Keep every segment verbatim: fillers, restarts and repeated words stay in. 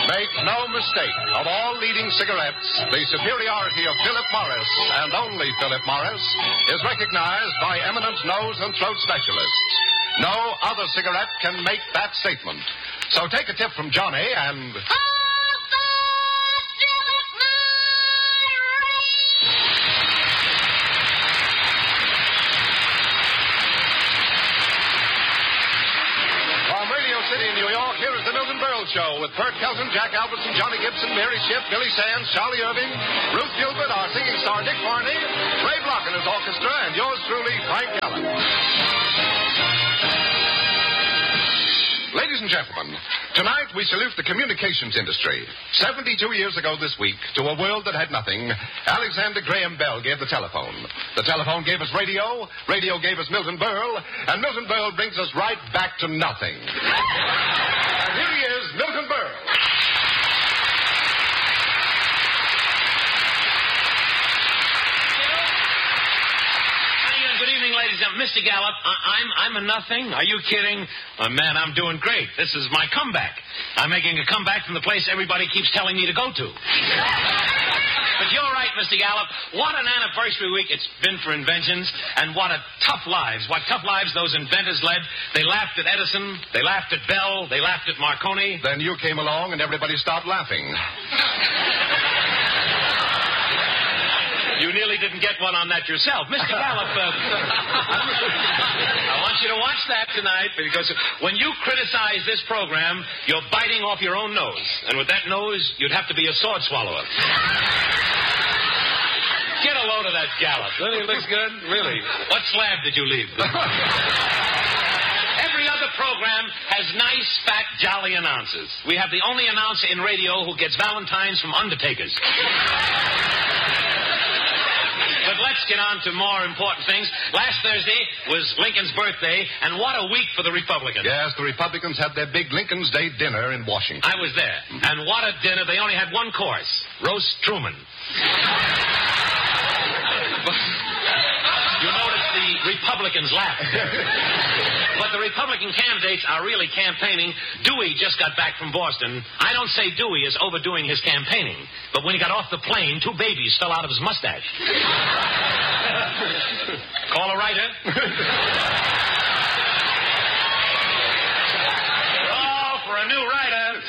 Make no mistake, of all leading cigarettes, the superiority of Philip Morris, and only Philip Morris, is recognized by eminent nose and throat specialists. No other cigarette can make that statement. So take a tip from Johnny and... Show with Bert Kelton, Jack Albertson, Johnny Gibson, Mary Schiff, Billy Sands, Charlie Irving, Ruth Gilbert, our singing star Dick Varney, Ray Block and his orchestra, and yours truly, Frank Gallen. Ladies and gentlemen, tonight we salute the communications industry. seventy-two years ago this week, to a world that had nothing, Alexander Graham Bell gave the telephone. The telephone gave us radio, radio gave us Milton Berle, and Milton Berle brings us right back to nothing. And here he is, Milton Berle. Good evening, ladies and gentlemen. Mister Gallup, I- I'm I'm a nothing. Are you kidding? Oh, man, I'm doing great. This is my comeback. I'm making a comeback from the place everybody keeps telling me to go to. But you're right, Mister Gallup. What an anniversary week it's been for inventions, and what a tough lives. What tough lives those inventors led. They laughed at Edison. They laughed at Bell. They laughed at Marconi. Then you came along and everybody stopped laughing. You nearly didn't get one on that yourself. Mister Gallup, uh, I want you to watch that tonight, because when you criticize this program, you're biting off your own nose. And with that nose, you'd have to be a sword swallower. Get a load of that Gallup. Really looks good? Really? What slab did you leave? Every other program has nice, fat, jolly announcers. We have the only announcer in radio who gets Valentines from undertakers. But let's get on to more important things. Last Thursday was Lincoln's birthday, and what a week for the Republicans. Yes, the Republicans had their big Lincoln's Day dinner in Washington. I was there. Mm-hmm. And what a dinner. They only had one course, roast Truman. You notice the Republicans laughed. But the Republican candidates are really campaigning. Dewey just got back from Boston. I don't say Dewey is overdoing his campaigning, but when he got off the plane, two babies fell out of his mustache. Call a writer. Oh, for a new writer.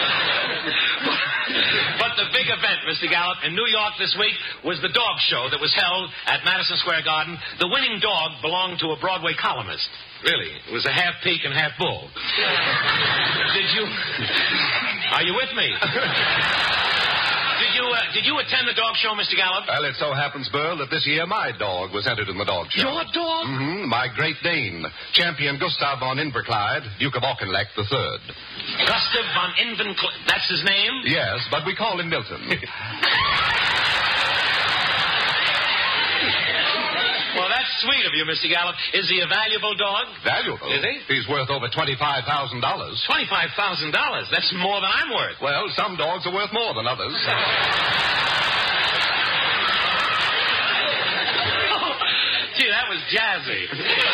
But the big event, Mister Gallup, in New York this week was the dog show that was held at Madison Square Garden. The winning dog belonged to a Broadway columnist. Really, it was a half peak and half bull. Did you... Are you with me? Did you, uh, did you attend the dog show, Mister Gallup? Well, it so happens, Burl, that this year my dog was entered in the dog show. Your dog? Mm-hmm. My Great Dane, champion Gustav von Inverclyde, Duke of Auchinleck the Third. Gustav von Inverclyde, that's his name? Yes, but we call him Milton. Well, that's sweet of you, Mister Gallup. Is he a valuable dog? Valuable? Is he? He's worth over twenty-five thousand dollars. twenty-five thousand dollars? That's more than I'm worth. Well, some dogs are worth more than others. Oh, gee, that was jazzy.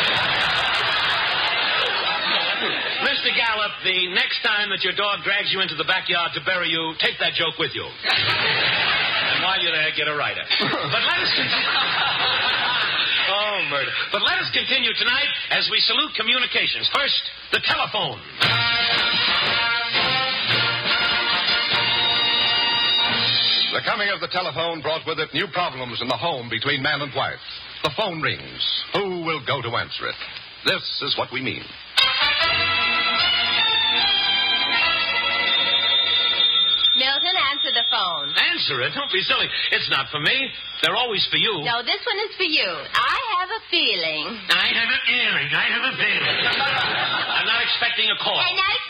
Mister Gallup, the next time that your dog drags you into the backyard to bury you, take that joke with you. And while you're there, get a writer. But let us continue. Oh, murder. But let us continue tonight as we salute communications. First, the telephone. The coming of the telephone brought with it new problems in the home between man and wife. The phone rings. Who will go to answer it? This is what we mean. Milton, answer the phone. Answer it? Don't be silly. It's not for me. They're always for you. No, this one is for you. I have a feeling. I have a feeling. I have a feeling. I'm not expecting a call. And I